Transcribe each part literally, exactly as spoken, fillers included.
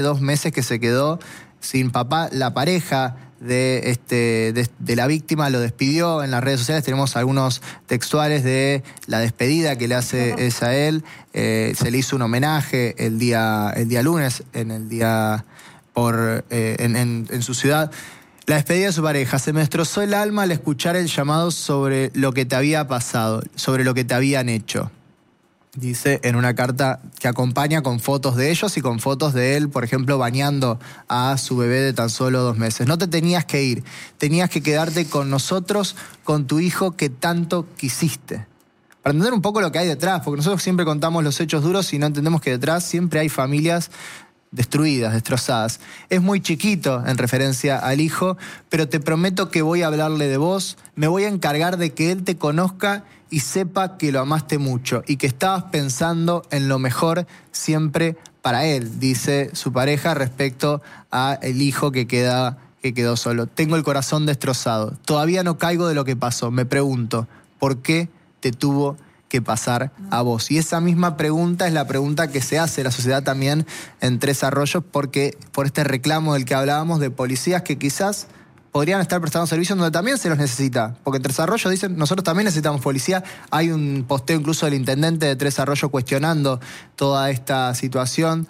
dos meses que se quedó sin papá. La pareja de, este, de, de la víctima lo despidió en las redes sociales. Tenemos algunos textuales de la despedida que le hace es a él. Eh, se le hizo un homenaje el día, el día lunes, en el día por eh, en, en, en su ciudad. La despedida de su pareja. Se me destrozó el alma al escuchar el llamado sobre lo que te había pasado, sobre lo que te habían hecho. Dice en una carta que acompaña con fotos de ellos y con fotos de él, por ejemplo, bañando a su bebé de tan solo dos meses. No te tenías que ir, tenías que quedarte con nosotros, con tu hijo que tanto quisiste. Para entender un poco lo que hay detrás, porque nosotros siempre contamos los hechos duros y no entendemos que detrás siempre hay familias destruidas, destrozadas. Es muy chiquito en referencia al hijo, pero te prometo que voy a hablarle de vos, me voy a encargar de que él te conozca y sepa que lo amaste mucho y que estabas pensando en lo mejor siempre para él, dice su pareja respecto a el hijo que queda, que quedó solo. Tengo el corazón destrozado, todavía no caigo de lo que pasó, me pregunto, ¿por qué te tuvo que pasar a vos? Y esa misma pregunta es la pregunta que se hace la sociedad también en Tres Arroyos, porque por este reclamo del que hablábamos de policías que quizás podrían estar prestando servicios donde también se los necesita. Porque en Tres Arroyos dicen, nosotros también necesitamos policía. Hay un posteo incluso del intendente de Tres Arroyos cuestionando toda esta situación.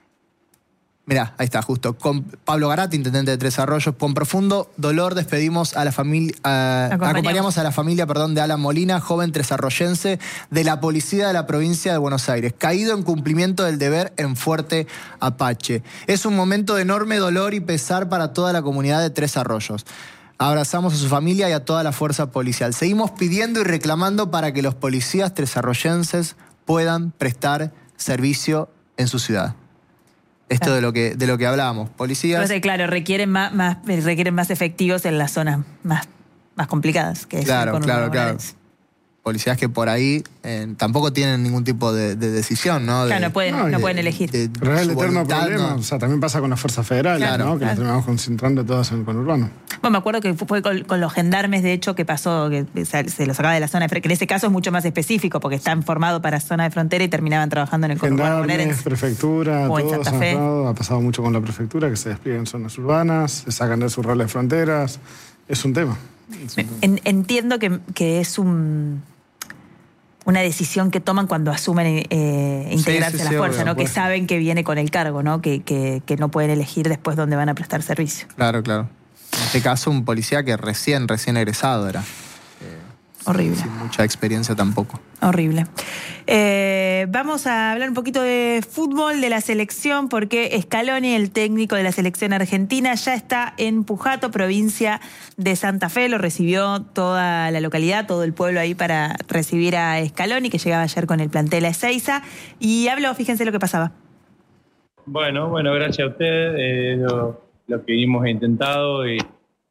Mirá, ahí está, justo. Con Pablo Garate, intendente de Tres Arroyos, con profundo dolor despedimos a la familia, uh, acompañamos. acompañamos a la familia, perdón, de Alan Molina, joven tresarroyense de la policía de la provincia de Buenos Aires, caído en cumplimiento del deber en Fuerte Apache. Es un momento de enorme dolor y pesar para toda la comunidad de Tres Arroyos. Abrazamos a su familia y a toda la fuerza policial. Seguimos pidiendo y reclamando para que los policías tresarroyenses puedan prestar servicio en su ciudad. Esto claro. de lo que de lo que hablábamos. Policías. Entonces, claro, requieren más, más, requieren más efectivos en las zonas más, más complicadas. Que claro, con claro, claro. Policías que por ahí eh, tampoco tienen ningún tipo de, de decisión, ¿no? De, claro, no pueden, no, no pueden elegir. De, de, Pero es el eterno problema. ¿No? O sea, también pasa con las fuerzas federales, claro, ¿no? Que claro. Nos terminamos concentrando todas en el conurbano. Bueno, me acuerdo que fue con, con los gendarmes, de hecho, que pasó, que se los sacaba de la zona de frontera, que en ese caso es mucho más específico, porque están formados para zona de frontera y terminaban trabajando en el conurbano. Gendarmes, prefectura, o en todo Santa Fe. Ha pasado mucho con la prefectura, que se despliegan en zonas urbanas, se sacan de sus roles de fronteras. Es un tema. Es un tema. En, entiendo que, que es un... una decisión que toman cuando asumen eh, integrarse sí, sí, a la sí, fuerza, obvio, ¿no? Pues. Que saben que viene con el cargo, ¿no? Que, que, que no pueden elegir después dónde van a prestar servicio. Claro, claro. En este caso, un policía que recién, recién egresado era. Eh, Horrible. Sin mucha experiencia tampoco. Horrible. Eh, vamos a hablar un poquito de fútbol, de la selección, porque Scaloni, el técnico de la selección argentina, ya está en Pujato, provincia de Santa Fe. Lo recibió toda la localidad, todo el pueblo ahí para recibir a Scaloni, que llegaba ayer con el plantel a Ezeiza. Y habló, fíjense lo que pasaba. Bueno, bueno, gracias a usted. Eh, lo, lo que hemos intentado y...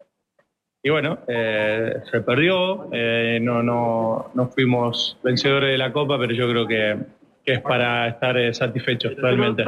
Y bueno, eh, se perdió, eh, no, no, no fuimos vencedores de la Copa, pero yo creo que, que es para estar eh, satisfechos realmente.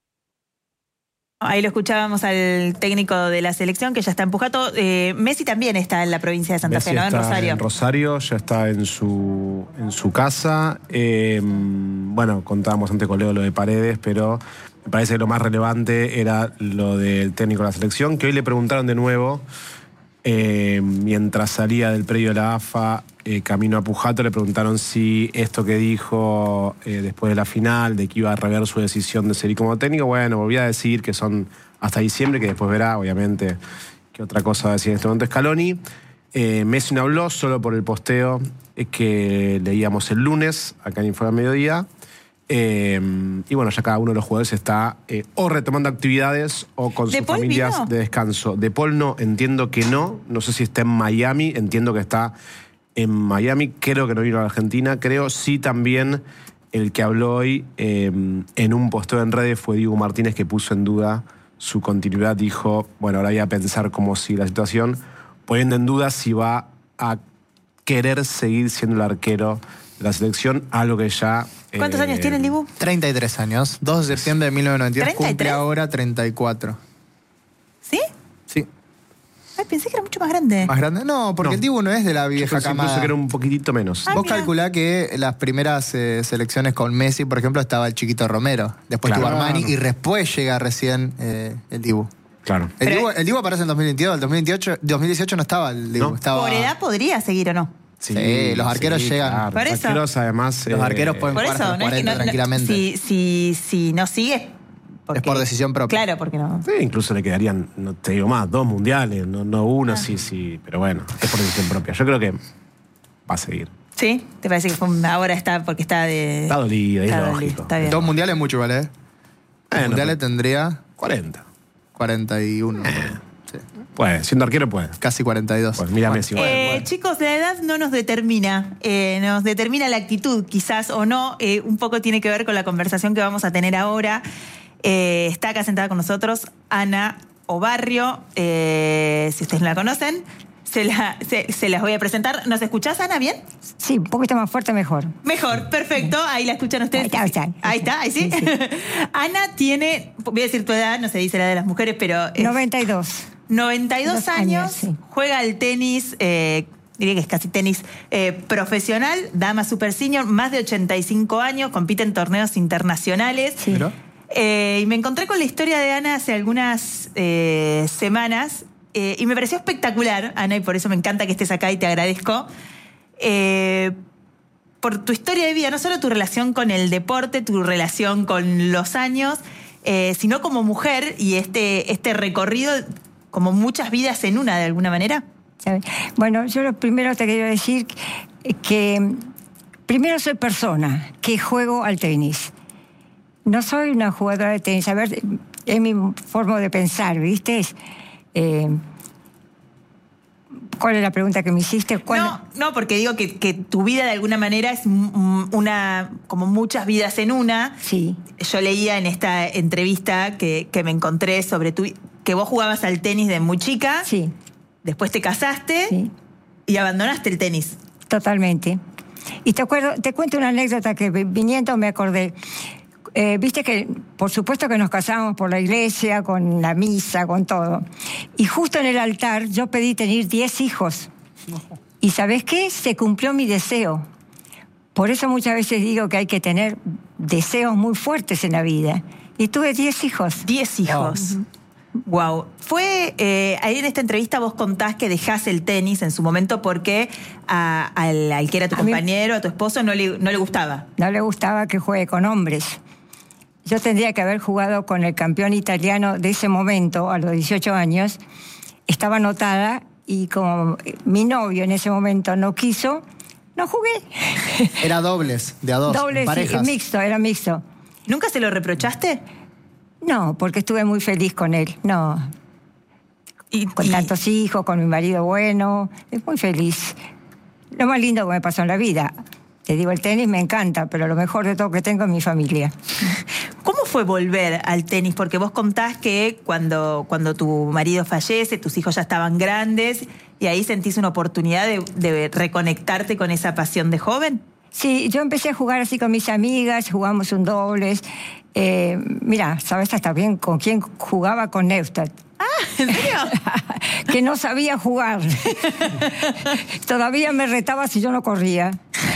Ahí lo escuchábamos al técnico de la selección, que ya está en Pujato. Eh, Messi también está en la provincia de Santa Messi Fe, ¿no? Está en Rosario. En Rosario, ya está en su, en su casa. Eh, bueno, contábamos antes con Leo lo de Paredes, pero me parece que lo más relevante era lo del técnico de la selección, que hoy le preguntaron de nuevo. Eh, mientras salía del predio de la A F A, eh, camino a Pujato, le preguntaron si esto que dijo eh, después de la final, de que iba a rever su decisión de seguir como técnico, bueno, volví a decir que son hasta diciembre, que después verá, obviamente, qué otra cosa decía en este momento Scaloni. Eh, Messi no habló, solo por el posteo eh, que leíamos el lunes, acá en Info de Mediodía. Eh, y bueno, ya cada uno de los jugadores está eh, o retomando actividades o con sus familias vino? de descanso. De Paul no, entiendo que no. No sé si está en Miami, entiendo que está en Miami. Creo que no vino a la Argentina. Creo sí también el que habló hoy eh, en un posteo en redes fue Diego Martínez, que puso en duda su continuidad. Dijo, bueno, ahora voy a pensar cómo sigue la situación, poniendo en duda si va a querer seguir siendo el arquero de la selección, algo que ya... ¿Cuántos eh, años tiene el Dibu? treinta y tres años. dos de septiembre de mil novecientos noventa y dos, cumple ahora treinta y cuatro. ¿Sí? Sí. Ay, pensé que era mucho más grande. ¿Más grande? No, porque No. el Dibu no es de la Yo vieja pensé camada. incluso que era un poquitito menos. Ah, Vos mirá. calculá que las primeras eh, selecciones con Messi, por ejemplo, estaba el chiquito Romero. Después Claro. tuvo Armani y después llega recién eh, el Dibu. Claro. El Pero- Dibu, el Dibu aparece en dos mil veintidós, el dos mil veintiocho, dos mil dieciocho no estaba el Dibu. ¿No? Estaba, ¿Por edad podría seguir o no? Sí, los arqueros llegan. Claro. Por Los eso. arqueros, además. Los eh, arqueros pueden- Por jugar eso, hasta los no es que cuarenta no, no- tranquilamente. si, si, si no sigue. porque- Es por decisión propia. Claro, porque no. Sí, incluso le quedarían, no te digo más, dos mundiales, no, no uno, Ah. sí, sí. Pero bueno, es por decisión propia. Yo creo que va a seguir. ¿Sí? ¿Te parece que fue un- ahora está porque está de. Está dolida, es Está lógico. dolida, está bien. Dos mundiales es mucho, ¿vale? Dos Bueno, mundiales pero- tendría cuarenta. cuarenta y uno. Sí, Puede, siendo arquero puede. casi cuarenta y dos. Pues mira Bueno. Messi. bueno, Eh, bueno. Chicos, la edad no nos determina, eh, nos determina la actitud, quizás o no. Eh, un poco tiene que ver con la conversación que vamos a tener ahora. Eh, está acá sentada con nosotros Ana Obarrio, eh, si ustedes no la conocen, se, la, se, se las voy a presentar. ¿Nos escuchás, Ana, bien? Sí, un poquito más fuerte, mejor. Mejor, perfecto. Ahí la escuchan ustedes. Ahí está, ahí está. Ahí está, ahí sí. Sí, sí. Ana tiene, voy a decir tu edad, no se dice la edad de las mujeres, pero es noventa y dos. noventa y dos Dos años, años, sí. juega al tenis, eh, diría que es casi tenis eh, profesional, dama super senior, más de ochenta y cinco años, compite en torneos internacionales. Sí. ¿Pero? Eh, y me encontré con la historia de Ana hace algunas eh, semanas eh, y me pareció espectacular, Ana, y por eso me encanta que estés acá y te agradezco. Eh, por tu historia de vida, no solo tu relación con el deporte, tu relación con los años, eh, sino como mujer y este, este recorrido como muchas vidas en una, de alguna manera. ¿Sabe? Bueno, yo lo primero te quiero decir que primero soy persona que juego al tenis. No soy una jugadora de tenis. A ver, es mi forma de pensar, ¿viste? Eh, ¿Cuál es la pregunta que me hiciste? ¿Cuál- No, no, porque digo que, que tu vida de alguna manera es mm, una, como muchas vidas en una. Sí. Yo leía en esta entrevista que, que me encontré sobre tu que vos jugabas al tenis de muy chica, Sí, después te casaste sí, y abandonaste el tenis. totalmente. Y te acuerdo, te cuento una anécdota que vi- viniendo me acordé. Eh, Viste que, por supuesto que nos casamos por la iglesia, con la misa, con todo. Y justo en el altar yo pedí tener diez hijos. ¿Y sabés qué? Se cumplió mi deseo. Por eso muchas veces digo que hay que tener deseos muy fuertes en la vida. Y tuve diez hijos. Diez hijos. Wow. Fue, eh, ahí en esta entrevista vos contás que dejás el tenis en su momento porque a- al, al que era tu A mí- compañero, a tu esposo, no le, no le gustaba. No le gustaba que juegue con hombres. Yo tendría que haber jugado con el campeón italiano de ese momento, a los dieciocho años. Estaba anotada y como mi novio en ese momento no quiso, no jugué. Era dobles, de a dos, Doble, sí, parejas. mixto, era mixto. ¿Nunca se lo reprochaste? No, porque estuve muy feliz con él. No, Y, con y- tantos hijos, con mi marido bueno, muy feliz. Lo más lindo que me pasó en la vida. Te digo, el tenis me encanta, pero lo mejor de todo que tengo es mi familia. ¿Cómo fue volver al tenis? Porque vos contás que cuando, cuando tu marido fallece, tus hijos ya estaban grandes y ahí sentís una oportunidad de, de reconectarte con esa pasión de joven. Sí, yo empecé a jugar así con mis amigas, jugamos un dobles. Eh, mira, ¿sabes hasta bien con quién jugaba? Con Neustadt. ¿En serio? Que no sabía jugar. Todavía me retaba si yo no corría.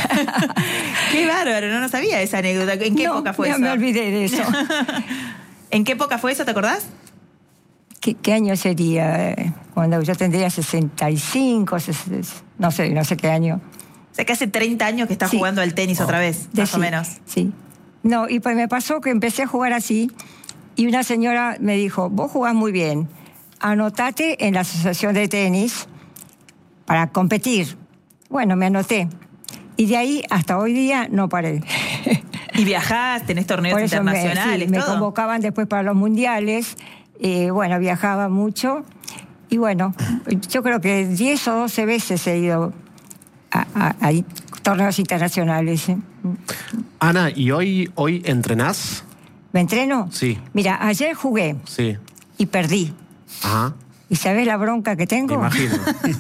Qué bárbaro, no, no sabía esa anécdota. ¿En qué No, época fue ya eso? me olvidé de eso. ¿En qué época fue eso, te acordás? ¿Qué, qué año sería? Eh, Cuando yo tendría sesenta y cinco, ses- no sé, no sé qué año. O sea, que hace treinta años que estás Sí. jugando al tenis otra vez, De más sí, o menos. Sí. No, y pues me pasó que empecé a jugar así y una señora me dijo, vos jugás muy bien, anotate en la asociación de tenis para competir. Bueno, me anoté. Y de ahí hasta hoy día no paré. Y viajás, tenés torneos Por eso me, internacionales, sí, me todo. convocaban después para los mundiales. Eh, bueno, viajaba mucho. Y bueno, yo creo que diez o doce veces he ido a, a- a torneos internacionales. ¿eh? Ana, ¿y hoy, hoy entrenás? ¿Me entreno? Sí. Mira, ayer jugué Sí. y perdí. Ajá. ¿Y sabés la bronca que Me tengo? imagino.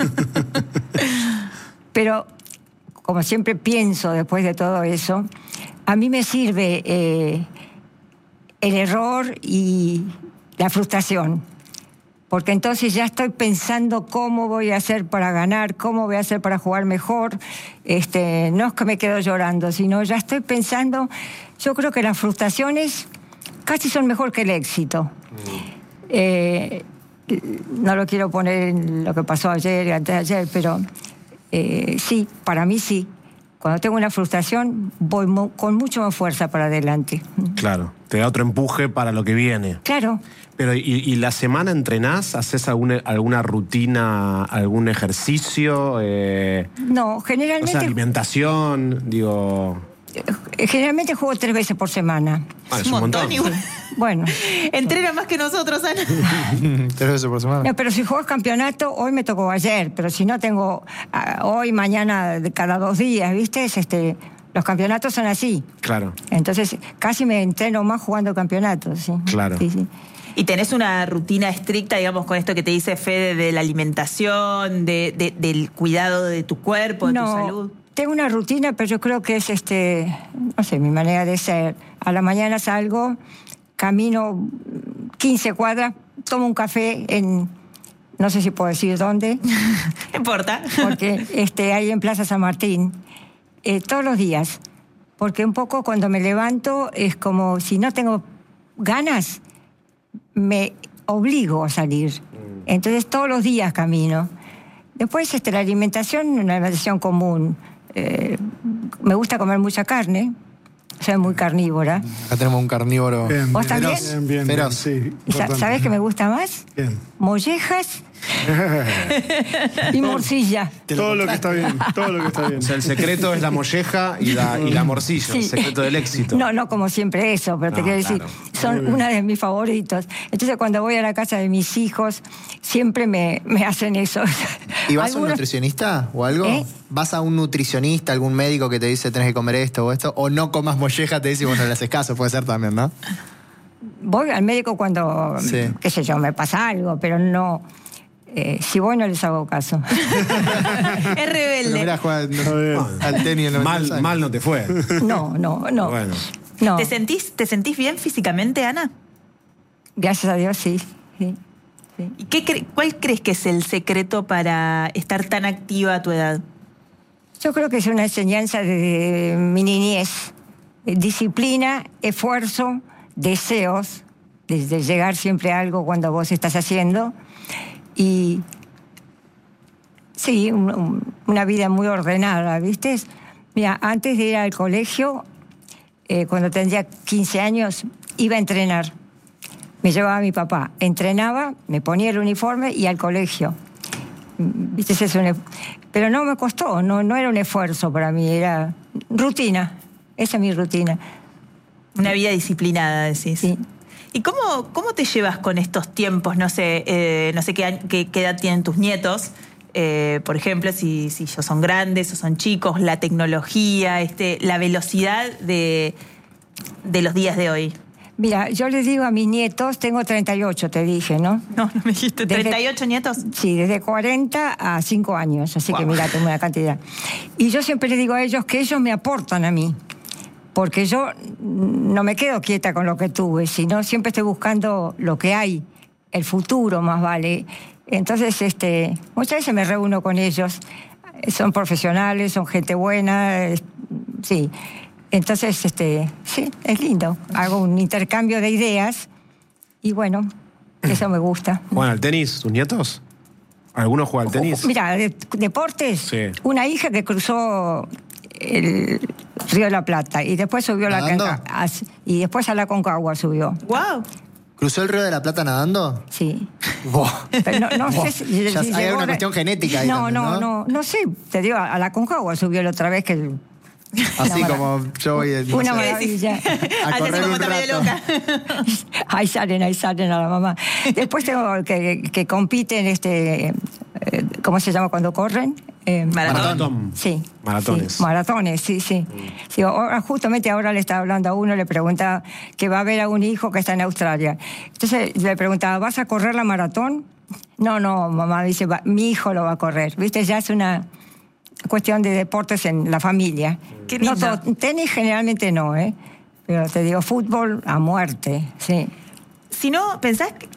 Pero, como siempre pienso después de todo eso, a mí me sirve eh, el error y la frustración. porque entonces ya estoy pensando cómo voy a hacer para ganar, cómo voy a hacer para jugar mejor. Este, no es que me quedo llorando, sino ya estoy pensando. Yo creo que las frustraciones casi son mejor que el éxito. Mm. Eh, no lo quiero poner en lo que pasó ayer y antes de ayer, pero eh, sí, para mí sí. Cuando tengo una frustración, voy mo- con mucho más fuerza para adelante. Claro, te da otro empuje para lo que viene. Claro. Pero, ¿y, y la semana entrenás? ¿Haces alguna, alguna rutina, algún ejercicio? Eh, no, generalmente... O sea, alimentación, digo... Generalmente juego tres veces por semana. Ah, es un montón. montón. Igual. Bueno. Entrena más que nosotros, Ana. Tres veces por semana. No, pero si juego campeonato, hoy me tocó ayer, pero si no tengo uh, hoy, mañana, cada dos días, ¿viste? Es este, los campeonatos son así. Claro. Entonces, casi me entreno más jugando campeonatos, ¿sí? Claro. Sí, sí. ¿Y tenés una rutina estricta, digamos, con esto que te dice Fede, de la alimentación, de, de, del cuidado de tu cuerpo, de no, tu salud? Tengo una rutina, pero yo creo que es, este, no sé, mi manera de ser. A la mañana salgo, camino quince cuadras, tomo un café en, no sé si puedo decir dónde. No importa. Porque este, ahí en Plaza San Martín, eh, todos los días. Porque un poco cuando me levanto es como si no tengo ganas, me obligo a salir. Entonces todos los días camino. Después este, la alimentación, una alimentación común. Eh, me gusta comer mucha carne, soy muy carnívora. Acá tenemos un carnívoro. Bien, ¿Vos bien, también? Bien, bien, Pero, bien, sí. Sa- ¿Sabés qué me gusta más? Bien. Mollejas y morcilla. Todo lo que está bien, todo lo que está bien. O sea, el secreto es la molleja y la, y la morcilla, Sí. el secreto del éxito. No, no como siempre eso, pero te No, quiero decir, claro. son una de mis favoritos. Entonces cuando voy a la casa de mis hijos, siempre me, me hacen eso. ¿Y vas a un Algunos- nutricionista o algo? ¿Eh? ¿Vas a un nutricionista, algún médico que te dice tenés que comer esto o esto? ¿O no comas molleja, te dice bueno, no le haces caso? Puede ser también, ¿no? Voy al médico cuando, Sí. qué sé yo, me pasa algo, pero no... Eh, si voy no les hago caso. Es Pero rebelde. mirá, juega Está bien. al tenis en los Mal, años. mal no te fue. No, no, no. Bueno. no. ¿Te sentís, ¿Te sentís bien físicamente, Ana? Gracias a Dios, sí. sí, sí. ¿Y qué cre- cuál crees que es el secreto para estar tan activa a tu edad? Yo creo que es una enseñanza de mi niñez. Eh, Disciplina, esfuerzo, deseos, de, de llegar siempre a algo cuando vos estás haciendo. Y sí, un- un- una vida muy ordenada, ¿viste? Mira, antes de ir al colegio, eh, cuando tendría quince años, iba a entrenar. Me llevaba a mi papá, entrenaba, me ponía el uniforme y al colegio. ¿Viste? Es un, pero no me costó, no, no era un esfuerzo para mí, era rutina. Esa es mi rutina. Una vida disciplinada, decís. Sí. ¿Y cómo, cómo te llevas con estos tiempos? No sé, eh, no sé qué, año- qué, qué edad tienen tus nietos. Eh, por ejemplo, si, si ellos son grandes o son chicos, la tecnología, este, la velocidad de, de los días de hoy. Mira, yo les digo a mis nietos, tengo treinta y ocho, te dije, ¿no? No, no me dijiste. Desde- ¿treinta y ocho nietos? Sí, desde cuarenta a cinco años, así que mira, tengo una cantidad. Y yo siempre les digo a ellos que ellos me aportan a mí, porque yo no me quedo quieta con lo que tuve, sino siempre estoy buscando lo que hay, el futuro más vale. Entonces, este, muchas veces me reúno con ellos, son profesionales, son gente buena, es- sí. Entonces, este, sí, es lindo. Hago un intercambio de ideas y bueno, eso me gusta. ¿Juegan al tenis tus nietos? ¿Alguno juega al tenis? Mira, de- deportes, Sí. una hija que cruzó el Río de la Plata y después subió a la ¿Nadando? Conca- as- y después a la Concagua subió. ¡Wow! ¿Cruzó el Río de la Plata nadando? Sí. Buah. Pero no, no Buah. sé si, Ya si hay llegó una a- cuestión genética ahí No, también, no, ¿no? no, no sé. Te digo, a la Concagua subió la otra vez que el- Así Una como yo voy en, Una no sé, maravilla. a Así correr como un está medio rato. loca. Ahí salen, ahí salen a la mamá. Después tengo que, que compiten, este, eh, ¿cómo se llama cuando corren? Eh, Maratón. Maratón. Sí. Maratones. Sí, maratones, sí, sí. Sí, ahora- justamente ahora le estaba hablando a uno, le preguntaba que va a ver a un hijo que está en Australia. Entonces le preguntaba, ¿vas a correr la maratón? No, no, mamá, dice, "Va- mi hijo lo va a correr. ¿Viste? Ya es una cuestión de deportes en la familia. Qué No lindo. todo- tenis generalmente no, ¿eh? Pero te digo, fútbol a muerte, sí. Si no, pensás que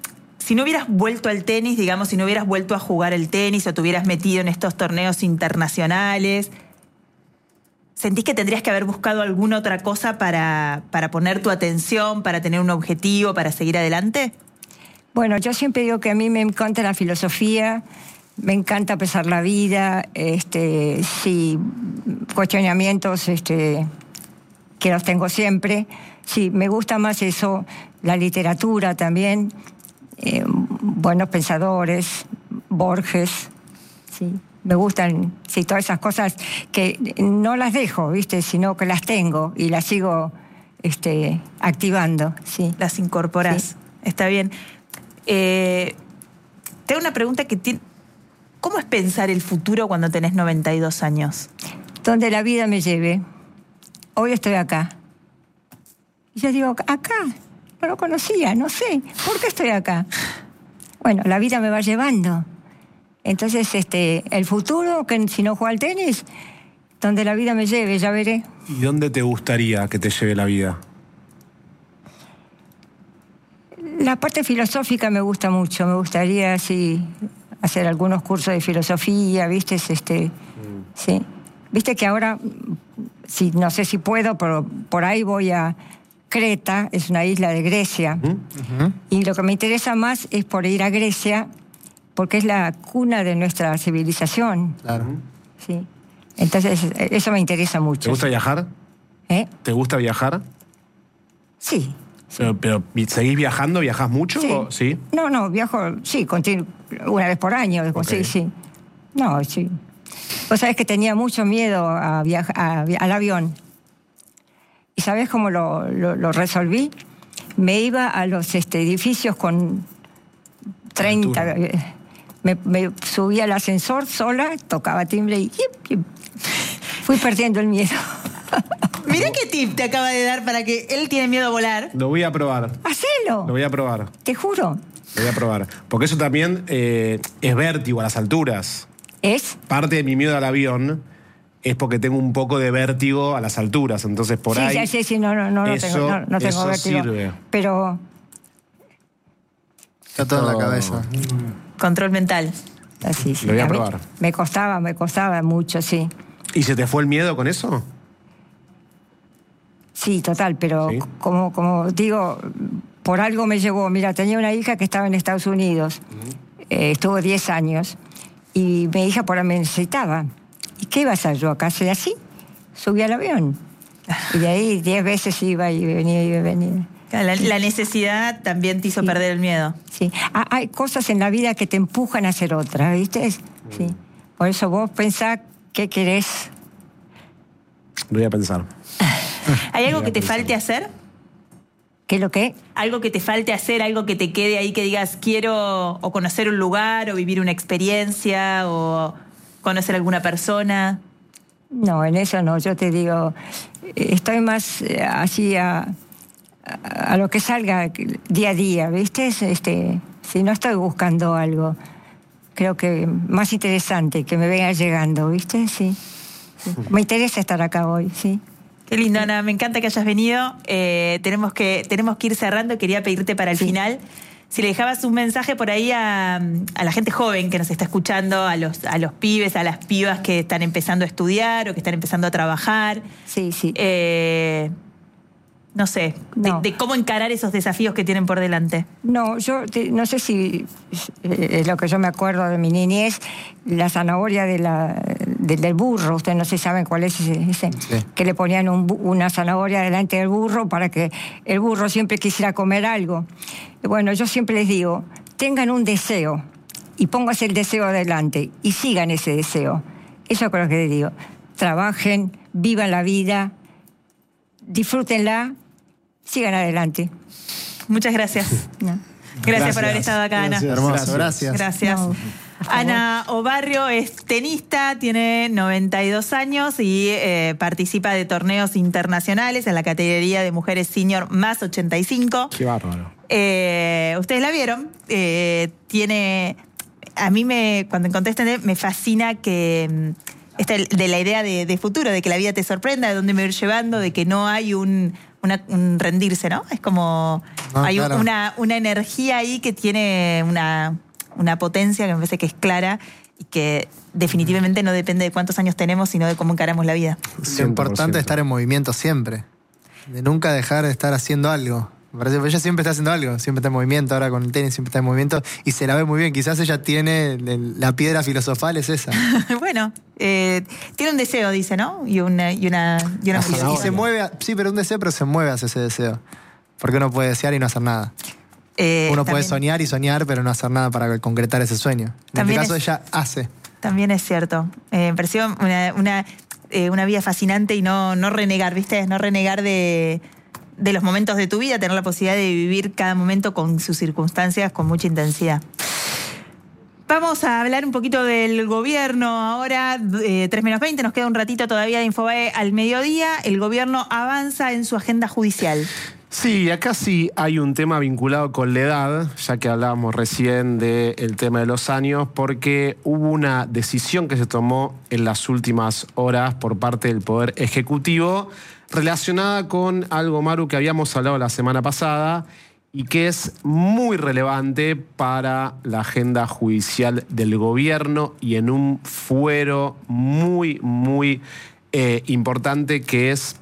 si no hubieras vuelto al tenis, digamos, si no hubieras vuelto a jugar el tenis o te hubieras metido en estos torneos internacionales, ¿sentís que tendrías que haber buscado alguna otra cosa para, para poner tu atención, para tener un objetivo, para seguir adelante? Bueno, yo siempre digo que a mí me encanta la filosofía, me encanta pensar la vida, este, sí, cuestionamientos este, que los tengo siempre. Sí, me gusta más eso, la literatura también, eh, buenos pensadores, Borges, sí. Me gustan, sí, todas esas cosas que no las dejo, ¿viste? Sino que las tengo y las sigo este, activando, sí. Las incorporás. Sí. Está bien. Eh, tengo una pregunta que tiene... ¿Cómo es pensar el futuro cuando tenés noventa y dos años? Donde la vida me lleve. Hoy estoy acá. Y yo digo, acá, no lo conocía, no sé. ¿Por qué estoy acá? Bueno, la vida me va llevando. Entonces, este, el futuro, que si no juego al tenis, donde la vida me lleve, ya veré. ¿Y dónde te gustaría que te lleve la vida? La parte filosófica me gusta mucho. Me gustaría, sí, hacer algunos cursos de filosofía, ¿viste? Este, mm. Sí. Viste que ahora, sí, no sé si puedo, pero por ahí voy a Creta, es una isla de Grecia. Uh-huh. Y lo que me interesa más es por ir a Grecia, porque es la cuna de nuestra civilización. Claro. Sí. Entonces, eso me interesa mucho. ¿Te gusta viajar? ¿Eh? ¿Te gusta viajar? Sí. Pero, pero ¿seguís viajando? ¿Viajás mucho? Sí. O, ¿sí? No, no, viajo, sí, continu- una vez por año. Okay. Sí, sí. No, sí. Vos sabés que tenía mucho miedo a viajar, a, al avión. ¿Y sabés cómo lo, lo, lo resolví? Me iba a los este, edificios con treinta... Me, me subía al ascensor sola, tocaba timbre y... Yip, yip. Fui perdiendo el miedo. Mirá qué tip te acaba de dar para que él tiene miedo a volar. Lo voy a probar. ¡Hacelo! Lo voy a probar. Te juro. Lo voy a probar. Porque eso también eh, es vértigo a las alturas. ¿Es? Parte de mi miedo al avión es porque tengo un poco de vértigo a las alturas. Entonces, por sí, ahí... Sí, sí, sí, no, no, no, eso, tengo, no, no tengo eso vértigo. Sirve. Pero... Está todo en la cabeza. Control mental. Así, sí. Lo voy a, a probar. Me costaba, me costaba mucho, sí. ¿Y se te fue el miedo con eso? Sí, total, pero ¿Sí? Como, como digo, por algo me llevó. Mira, tenía una hija que estaba en Estados Unidos, uh-huh. eh, estuvo diez años, y mi hija por ahí me necesitaba. ¿Y qué iba a hacer yo acá? ¿Hacer así? Subí al avión. Y de ahí diez veces iba y venía y venía. La, la necesidad también te hizo sí. perder el miedo. Sí, hay cosas en la vida que te empujan a hacer otra, ¿viste? Sí. Por eso vos pensás qué querés. Lo voy a pensar. ¿Hay algo que te falte hacer? ¿Qué es lo que? Algo que te falte hacer, algo que te quede ahí que digas quiero o conocer un lugar o vivir una experiencia o conocer a alguna persona. No, en eso no. Yo te digo, estoy más así a, a, a lo que salga día a día, ¿viste? Este, si no estoy buscando algo, creo que más interesante que me venga llegando, ¿viste? Sí. sí. Me interesa estar acá hoy, sí. Qué lindo, Ana. Me encanta que hayas venido. Eh, tenemos que, tenemos que ir cerrando. Quería pedirte para el sí. final, si le dejabas un mensaje por ahí a, a la gente joven que nos está escuchando, a los, a los pibes, a las pibas que están empezando a estudiar o que están empezando a trabajar. Sí, sí. Eh, no sé, no. De, de cómo encarar esos desafíos que tienen por delante. No, yo te, no sé si es lo que yo me acuerdo de mi niñez, la zanahoria de la, de, del burro, ustedes no sé si saben cuál es ese, ese sí. que le ponían un, una zanahoria delante del burro para que el burro siempre quisiera comer algo. Bueno, yo siempre les digo, tengan un deseo y pónganse el deseo adelante y sigan ese deseo. Eso es lo que les digo. Trabajen, vivan la vida, disfrútenla, sigan adelante. Muchas gracias. No. Gracias, gracias por haber estado acá, gracias. Ana. Hermoso, gracias. Gracias. No, Ana Obarrio es tenista, tiene noventa y dos años y eh, participa de torneos internacionales en la categoría de mujeres senior más ochenta y cinco. Qué bárbaro. Eh, ustedes la vieron. Eh, tiene... A mí, me cuando encontré este me fascina que... Esta, de la idea de, de futuro, de que la vida te sorprenda, de dónde me voy llevando, de que no hay un una, un rendirse, ¿no? Es como No, hay claro. una, una energía ahí que tiene una, una potencia que me parece que es clara y que definitivamente no depende de cuántos años tenemos, sino de cómo encaramos la vida. Lo importante es estar en movimiento siempre. De nunca dejar de estar haciendo algo. Me parece que ella siempre está haciendo algo, siempre está en movimiento, ahora con el tenis siempre está en movimiento y se la ve muy bien. Quizás ella tiene, el- la piedra filosofal es esa. Bueno, eh, tiene un deseo, dice, ¿no? Y una, y una, y una Y, y ambición. se mueve, a- sí, pero un deseo, pero se mueve hacia ese deseo. Porque uno puede desear y no hacer nada. Eh, Uno puede también- soñar y soñar, pero no hacer nada para concretar ese sueño. En este También caso es- ella hace. También es cierto. Eh, me pareció una, una, eh, una vida fascinante y no, no renegar, ¿viste? No renegar de, de los momentos de tu vida, tener la posibilidad de vivir cada momento con sus circunstancias con mucha intensidad. Vamos a hablar un poquito del gobierno ahora, eh, tres menos veinte, nos queda un ratito todavía de Infobae al mediodía. El gobierno avanza en su agenda judicial. Sí, acá sí hay un tema vinculado con la edad, ya que hablábamos recién del tema de los años, porque hubo una decisión que se tomó en las últimas horas por parte del Poder Ejecutivo relacionada con algo, Maru, que habíamos hablado la semana pasada y que es muy relevante para la agenda judicial del gobierno y en un fuero muy, muy eh, importante que es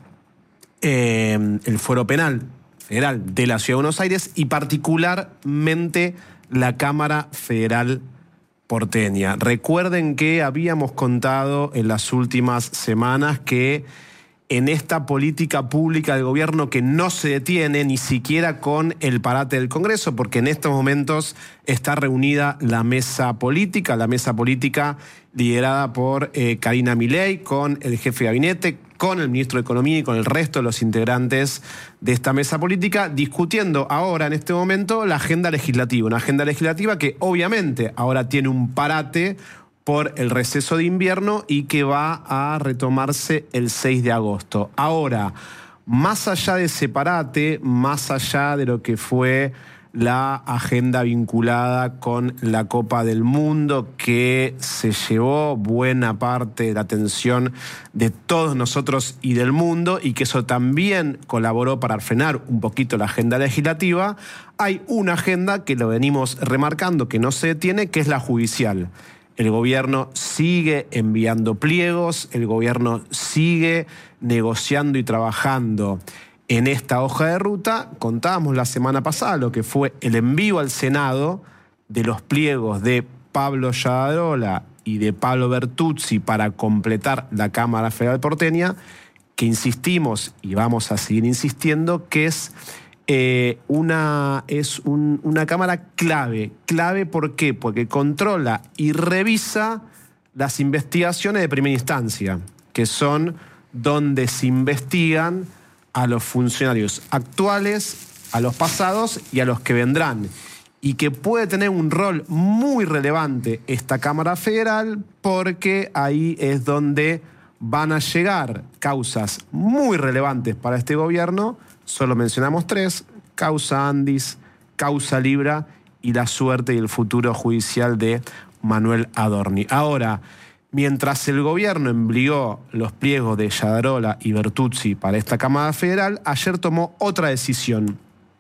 eh, el fuero penal federal de la Ciudad de Buenos Aires y particularmente la Cámara Federal porteña. Recuerden que habíamos contado en las últimas semanas que en esta política pública del gobierno que no se detiene ni siquiera con el parate del Congreso, porque en estos momentos está reunida la mesa política, la mesa política liderada por eh, Karina Milei, con el jefe de gabinete, con el ministro de Economía y con el resto de los integrantes de esta mesa política, discutiendo ahora, en este momento, la agenda legislativa. Una agenda legislativa que obviamente ahora tiene un parate por el receso de invierno y que va a retomarse el seis de agosto. Ahora, más allá de ese parate, más allá de lo que fue la agenda vinculada con la Copa del Mundo, que se llevó buena parte de la atención de todos nosotros y del mundo, y que eso también colaboró para frenar un poquito la agenda legislativa, hay una agenda que lo venimos remarcando, que no se detiene, que es la judicial. El gobierno sigue enviando pliegos, el gobierno sigue negociando y trabajando en esta hoja de ruta. Contábamos la semana pasada lo que fue el envío al Senado de los pliegos de Pablo Yadarola y de Pablo Bertuzzi para completar la Cámara Federal porteña, que insistimos y vamos a seguir insistiendo que es Eh, una, es un, una cámara clave. ¿Clave por qué? Porque controla y revisa las investigaciones de primera instancia, que son donde se investigan a los funcionarios actuales, a los pasados y a los que vendrán. Y que puede tener un rol muy relevante esta Cámara Federal porque ahí es donde van a llegar causas muy relevantes para este gobierno. Solo mencionamos tres: causa Andis, causa Libra y la suerte y el futuro judicial de Manuel Adorni. Ahora, mientras el gobierno envió los pliegos de Yadarola y Bertuzzi para esta Cámara Federal, ayer tomó otra decisión,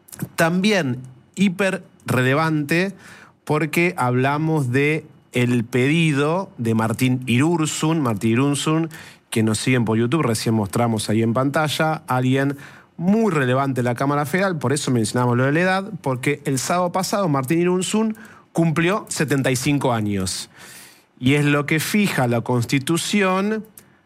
también hiper relevante, porque hablamos de el pedido de Martín Irursun, Martín Irursun, que nos siguen por YouTube, recién mostramos ahí en pantalla, alguien muy relevante en la Cámara Federal, por eso mencionamos lo de la edad, porque el sábado pasado Martín Irursun cumplió setenta y cinco años. Y es lo que fija la Constitución,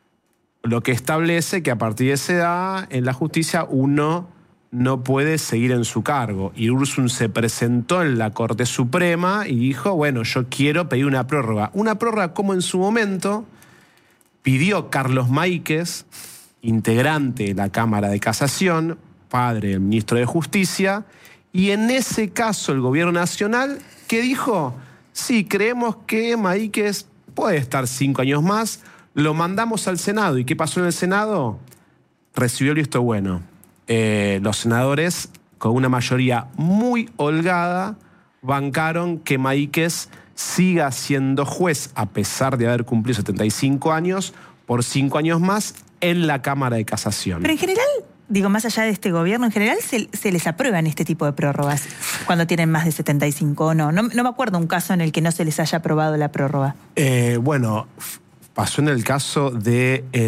lo que establece que a partir de esa edad en la justicia uno no puede seguir en su cargo. Irursun se presentó en la Corte Suprema y dijo, bueno, yo quiero pedir una prórroga. Una prórroga como en su momento pidió Carlos Máiquez, integrante de la Cámara de Casación, padre del ministro de Justicia, y en ese caso el gobierno nacional, que dijo, sí, creemos que Máiquez puede estar cinco años más, lo mandamos al Senado. ¿Y qué pasó en el Senado? Recibió el visto bueno. Eh, los senadores, con una mayoría muy holgada, bancaron que Máiquez siga siendo juez, a pesar de haber cumplido setenta y cinco años, por cinco años más, en la Cámara de Casación. Pero en general, digo, más allá de este gobierno, en general se, se les aprueban este tipo de prórrogas cuando tienen más de setenta y cinco o no. no. No me acuerdo un caso en el que no se les haya aprobado la prórroga. Eh, bueno, pasó en el caso de eh,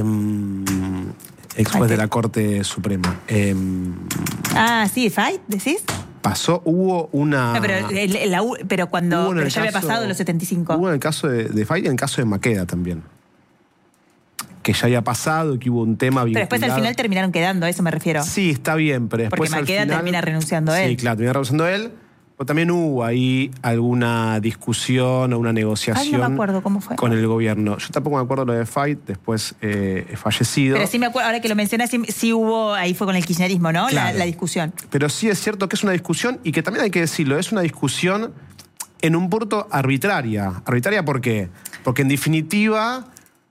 ex juez de la Corte Suprema. Eh, ah, sí, Fight, ¿decís? Pasó, hubo una... No, pero, el, la, pero cuando pero ya caso, había pasado los setenta y cinco. Hubo en el caso de, de Fight y en el caso de Maqueda también. Que ya había pasado, que hubo un tema vinculado. Pero después al final terminaron quedando, a eso me refiero. Sí, está bien, pero después porque Maqueda al final, termina renunciando a él. Sí, claro, termina renunciando él. Pero también hubo ahí alguna discusión o una negociación. Ay, no me acuerdo cómo fue. Con el gobierno. Yo tampoco me acuerdo lo de Fight, después eh, fallecido. Pero sí me acuerdo, ahora que lo mencionas, sí, sí hubo, ahí fue con el kirchnerismo, ¿no? Claro. La, la discusión. Pero sí es cierto que es una discusión y que también hay que decirlo, es una discusión en un punto arbitraria. ¿Arbitraria por qué? Porque en definitiva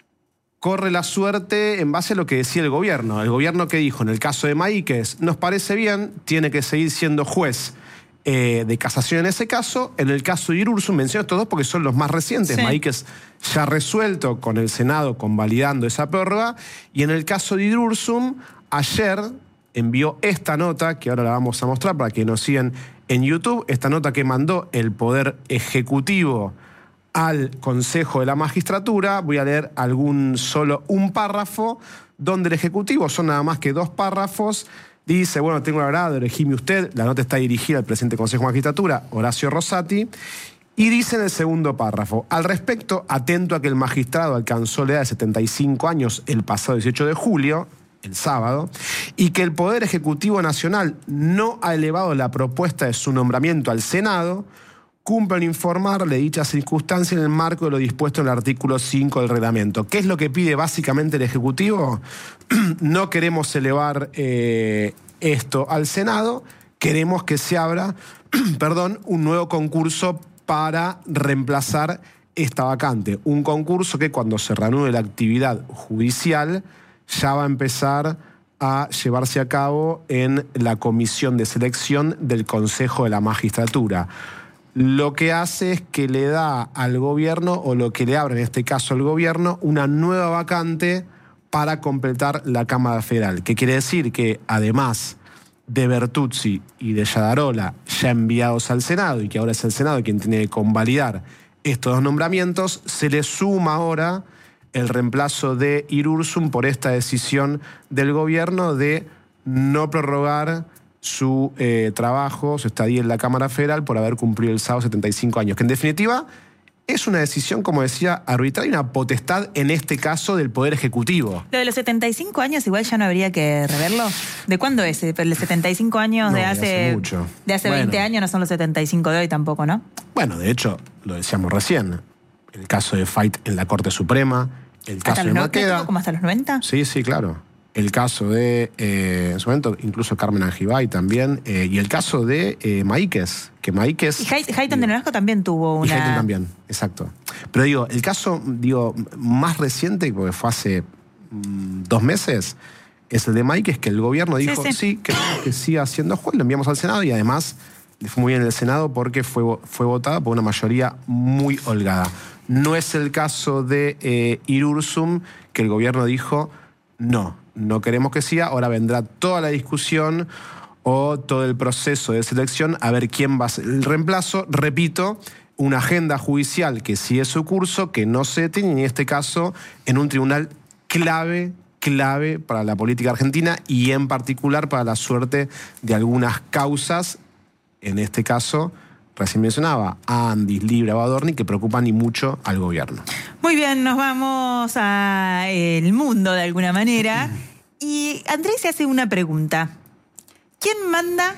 corre la suerte en base a lo que decía el gobierno. El gobierno que dijo en el caso de Maíquez, nos parece bien, tiene que seguir siendo juez eh, de casación en ese caso. En el caso de Irurzun, menciono estos dos porque son los más recientes. Sí. Maíquez ya resuelto con el Senado, convalidando esa prórroga. Y en el caso de Irurzun, ayer envió esta nota, que ahora la vamos a mostrar para que nos sigan en YouTube, esta nota que mandó el Poder Ejecutivo al Consejo de la Magistratura. Voy a leer algún solo un párrafo, donde el Ejecutivo, son nada más que dos párrafos, dice, bueno, tengo el agrado de elegirme usted, la nota está dirigida al presidente del Consejo de Magistratura, Horacio Rosati, y dice en el segundo párrafo, al respecto, atento a que el magistrado alcanzó la edad de setenta y cinco años el pasado dieciocho de julio, el sábado, y que el Poder Ejecutivo Nacional no ha elevado la propuesta de su nombramiento al Senado, cumplen informarle dicha circunstancia en el marco de lo dispuesto en el artículo cinco del reglamento. ¿Qué es lo que pide básicamente el Ejecutivo? No queremos elevar eh, esto al Senado, queremos que se abra perdón, un nuevo concurso para reemplazar esta vacante. Un concurso que cuando se reanude la actividad judicial ya va a empezar a llevarse a cabo en la comisión de selección del Consejo de la Magistratura. Lo que hace es que le da al gobierno, o lo que le abre en este caso al gobierno, una nueva vacante para completar la Cámara Federal. ¿Qué quiere decir? Que además de Bertuzzi y de Yadarola, ya enviados al Senado, y que ahora es el Senado quien tiene que convalidar estos dos nombramientos, se le suma ahora el reemplazo de Irurzun por esta decisión del gobierno de no prorrogar su eh, trabajo, su estadía en la Cámara Federal por haber cumplido el sábado setenta y cinco años. Que en definitiva es una decisión, como decía, arbitraria, una potestad en este caso del Poder Ejecutivo. Lo de los setenta y cinco años igual ya no habría que reverlo. ¿De cuándo es? ¿El setenta y cinco años no, de hace, de hace mucho. De hace bueno. veinte años no son los setenta y cinco de hoy tampoco, ¿no? Bueno, de hecho, lo decíamos recién. El caso de Fight en la Corte Suprema, el caso de Maqueda. ¿Cómo hasta los noventa? Sí, sí, claro. El caso de, eh, en su momento, incluso Carmen Angibay también, eh, y el caso de eh, Maíquez, que Maíquez... Y Hayton de Nolasco también tuvo una... Y Hayton también, exacto. Pero digo, el caso, digo, más reciente, porque fue hace mmm, dos meses, es el de Maíquez, que el gobierno dijo, sí, sí. sí queremos que siga siendo juez, lo enviamos al Senado, y además le fue muy bien en el Senado porque fue, fue votada por una mayoría muy holgada. No es el caso de eh, Irurzun, que el gobierno dijo, no, no queremos que siga, ahora vendrá toda la discusión o todo el proceso de selección a ver quién va a ser el reemplazo. Repito, una agenda judicial que sigue su curso, que no se detiene, en este caso en un tribunal clave, clave para la política argentina y en particular para la suerte de algunas causas, en este caso, recién mencionaba, a Andis, Libra o Adorni, que preocupan y mucho al gobierno. Muy bien, nos vamos al mundo de alguna manera. Y Andrés se hace una pregunta. ¿Quién manda,